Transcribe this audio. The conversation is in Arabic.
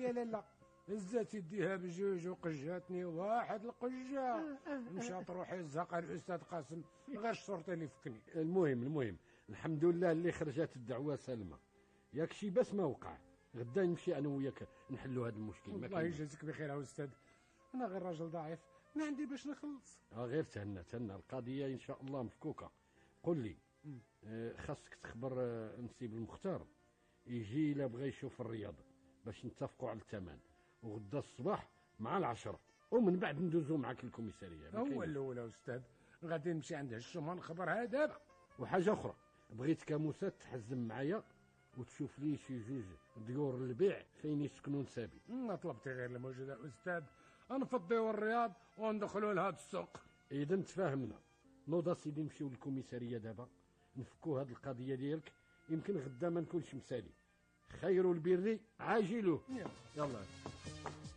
لا لا لا، هزات يديها بجوج وقجاتني واحد القجة. مشات روحي الزهق الأستاذ قاسم غير الشرطة اللي فكني. المهم الحمد لله اللي خرجت الدعوة سلمى. ياك شي بس ما وقع، غدا نمشي انا وياك نحلوا هذا المشكل. الله يجازيك بخير يا أستاذ، أنا غير راجل ضعيف ما عندي باش نخلص. غير تهنى القضية إن شاء الله مفكوكة. قل لي خاصك تخبر نسيب المختار يجي إلا بغى يشوف الرياض باش نتفقوا على الثمن، وغدا الصباح مع 10 ومن بعد ندوزو معاك الكوميسارية. هو الأول يا أستاذ، غادي نمشي عند الشومة نخبرها دابا. وحاجة أخرى، بغيتك موسى تحزم معايا وتشوف لي شي جوج ديور للبيع فين يسكنون سابي. ما طلبتي غير الموجود يا أستاذ، نفضيو الرياض وندخلوا لهذا السوق. إذا تفاهمنا. نوضا سيدي نمشيو للكوميسارية دابا نفكوا هاد القضية ديالك، يمكن غدا ما نكونش مسالي. خير البر عاجله. يلا.